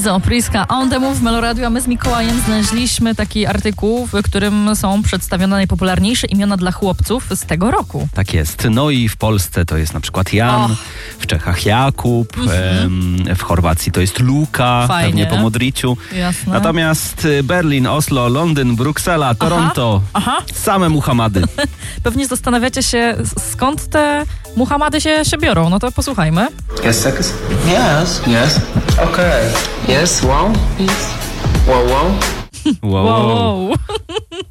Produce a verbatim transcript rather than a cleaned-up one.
Lizzo, Priska, On The Move, Meloradio, a my z Mikołajem znaleźliśmy taki artykuł, w którym są przedstawione najpopularniejsze imiona dla chłopców z tego roku. Tak jest. No i w Polsce to jest na przykład Jan, Och. w Czechach Jakub, Mhm. em, w Chorwacji to jest Luka, Fajnie. pewnie po Modriciu. Jasne. Natomiast y, Berlin, Oslo, Londyn, Bruksela, Toronto, Aha. same Muhammady. Pewnie zastanawiacie się, s- skąd te Muhammady się, się biorą. No to posłuchajmy. Yes, seconds? Yes. Yes. Okay. Yes, wow. Yes. Wow, wow. Wow. Wow.